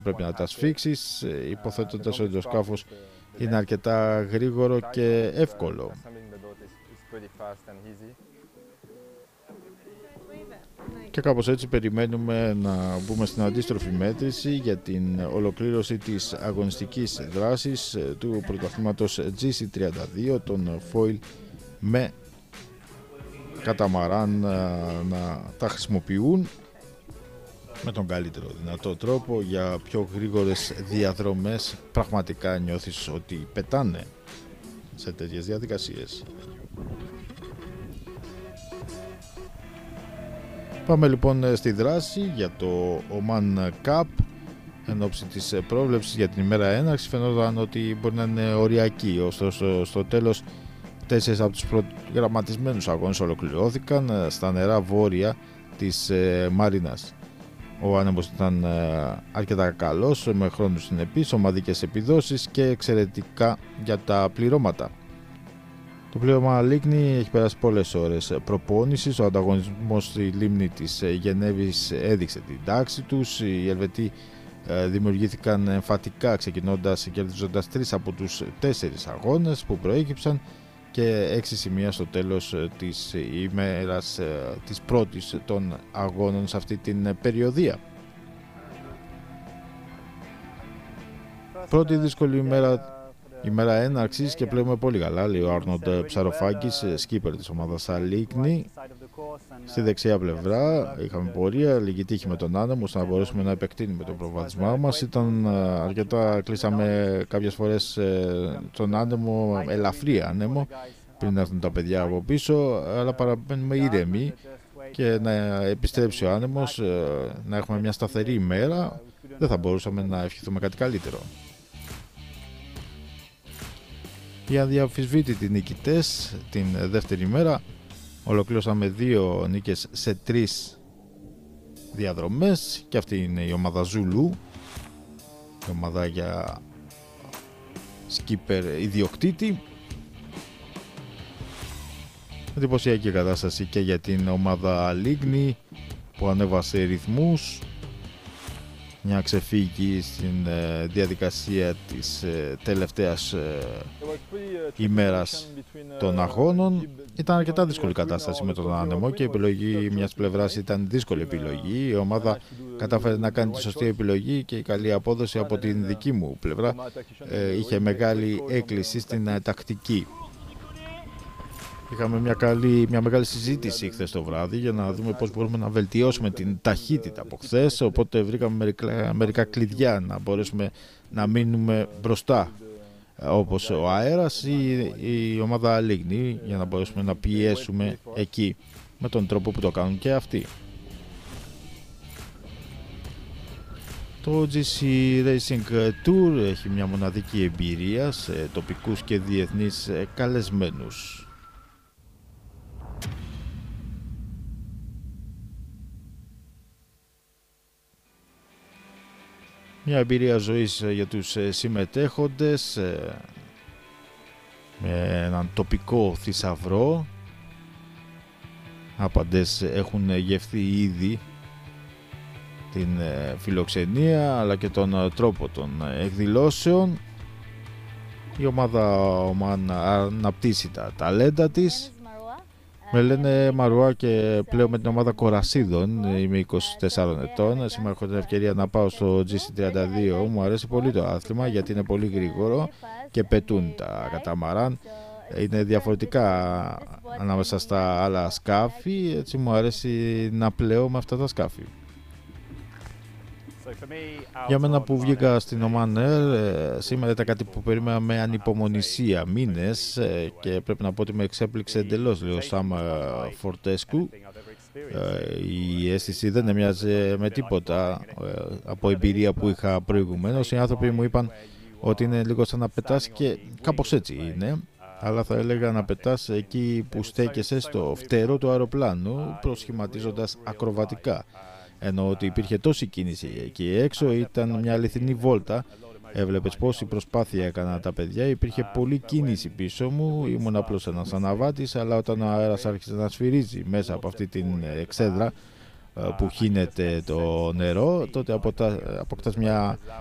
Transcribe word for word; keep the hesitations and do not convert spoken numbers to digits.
πρέπει να τα σφίξεις, υποθέτοντας ότι το σκάφος είναι αρκετά γρήγορο και εύκολο. Και κάπως έτσι περιμένουμε να μπούμε στην αντίστροφη μέτρηση για την ολοκλήρωση της αγωνιστικής δράσης του πρωταθλήματος τζι σι τριάντα δύο, των foil με καταμαράν να τα χρησιμοποιούν με τον καλύτερο δυνατό τρόπο για πιο γρήγορες διαδρομές. Πραγματικά νιώθεις ότι πετάνε σε τέτοιες διαδικασίες. Πάμε λοιπόν στη δράση για το Oman Cup. Εν ώψη της πρόβλεψης για την ημέρα έναρξης φαινόταν ότι μπορεί να είναι οριακή, ωστόσο στο τέλος τέσσερις από τους προγραμματισμένους αγώνες ολοκληρώθηκαν στα νερά βόρεια της Μαρίνας. Ο άνεμος ήταν αρκετά καλός, με χρόνους συνεπείς, ομαδικές επιδόσεις και εξαιρετικά για τα πληρώματα. Το πλήρωμα Λίκνη έχει περάσει πολλές ώρες προπόνησης. Ο ανταγωνισμός στη λίμνη της Γενέβης έδειξε την τάξη τους. Οι Ελβετοί δημιουργήθηκαν εμφατικά, ξεκινώντας και κερδίζοντας τρεις από τους τέσσερις αγώνες που προέκυψαν και έξι σημεία στο τέλος της ημέρας της πρώτης των αγώνων σε αυτή την περιοδία. Πρώτη δύσκολη ημέρα, ημέρα έναρξης και πλέουμε πολύ καλά, λέει ο Άρνοντ Ψαροφάκης, σκίπερ της ομάδας Αλίκνη. Στη δεξιά πλευρά είχαμε πορεία, λίγη τύχη με τον άνεμο ώστε να μπορέσουμε να επεκτείνουμε το προβάδισμά μας. Ήταν αρκετά, κλείσαμε κάποιες φορές τον άνεμο, ελαφρύ άνεμο, πριν έρθουν τα παιδιά από πίσω, αλλά παραμένουμε ήρεμοι και να επιστρέψει ο άνεμος, να έχουμε μια σταθερή ημέρα, δεν θα μπορούσαμε να ευχηθούμε κάτι καλύτερο. Οι αδιαμφισβήτητοι νικητές την δεύτερη μέρα ολοκλήρωσαν με δύο νίκες σε τρεις διαδρομές και αυτή είναι η ομάδα Ζουλού, η ομάδα για σκίπερ ιδιοκτήτη. Εντυπωσιακή κατάσταση και για την ομάδα Λίγνη που ανέβασε ρυθμούς, μια ξεφύγη στην ε, διαδικασία της ε, τελευταίας ε, ημέρας των αγώνων. Ήταν αρκετά δύσκολη κατάσταση με τον άνεμο και η επιλογή μιας πλευράς ήταν δύσκολη επιλογή. Η ομάδα κατάφερε να κάνει τη σωστή επιλογή και η καλή απόδοση από την δική μου πλευρά ε, είχε μεγάλη έκκληση στην ε, τακτική. Είχαμε μια, καλή, μια μεγάλη συζήτηση χθες το βράδυ για να δούμε πώς μπορούμε να βελτιώσουμε την ταχύτητα από χθες, οπότε βρήκαμε μερικά, μερικά κλειδιά να μπορέσουμε να μείνουμε μπροστά, όπως ο αέρας ή η ομάδα Λίγνη, για να μπορέσουμε να πιέσουμε εκεί με τον τρόπο που το κάνουν και αυτοί. Το τζι σι Racing Tour έχει μια μοναδική εμπειρία σε τοπικούς και διεθνείς καλεσμένους. Μια εμπειρία ζωής για τους συμμετέχοντες με έναν τοπικό θησαυρό. Άπαντες έχουν γευθεί ήδη την φιλοξενία αλλά και τον τρόπο των εκδηλώσεων. Η ομάδα Oman αναπτύσσει τα ταλέντα της. Με λένε Μαρουά και πλέον με την ομάδα Κορασίδων, είμαι είκοσι τεσσάρων ετών. Σήμερα έχω την ευκαιρία να πάω στο τζι σι τριάντα δύο. Μου αρέσει πολύ το άθλημα γιατί είναι πολύ γρήγορο και πετούν τα καταμαράν. Είναι διαφορετικά ανάμεσα στα άλλα σκάφη, έτσι μου αρέσει να πλέω με αυτά τα σκάφη. Για μένα που βγήκα στην Oman Air, σήμερα ήταν κάτι που περίμενα με ανυπομονησία μήνες και πρέπει να πω ότι με εξέπληξε εντελώς, λέει ο Σαμ Φορτέσκου. Η αίσθηση δεν μοιάζει με τίποτα από εμπειρία που είχα προηγουμένως. Οι άνθρωποι μου είπαν ότι είναι λίγο σαν να πετάς και κάπως έτσι είναι, αλλά θα έλεγα να πετάς εκεί που στέκεσαι στο φτερό του αεροπλάνου, προσχηματίζοντας ακροβατικά. Ενώ ότι υπήρχε τόση κίνηση εκεί έξω, ήταν μια αληθινή βόλτα. Έβλεπες πόση προσπάθεια έκαναν τα παιδιά, υπήρχε πολλή κίνηση πίσω μου, ήμουν απλώς ένας αναβάτης, αλλά όταν ο αέρας άρχισε να σφυρίζει μέσα από αυτή την εξέδρα, που χύνεται το νερό, τότε αποκτάς μια